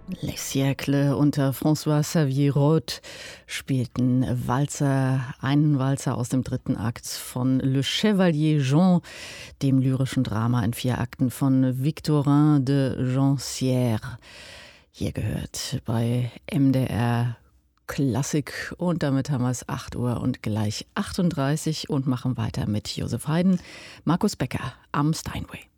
Les Siècles unter François-Xavier Roth spielten einen Walzer aus dem dritten Akt von Le Chevalier Jean, dem lyrischen Drama in 4 Akten von Victorin de Joncières. Hier gehört bei MDR Klassik und damit haben wir es 8 Uhr und gleich 38 und machen weiter mit Josef Haydn, Markus Becker am Steinway.